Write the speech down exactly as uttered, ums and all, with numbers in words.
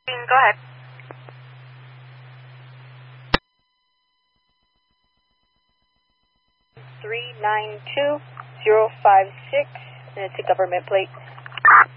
Go ahead. three nine two zero five six, and it's a government plate.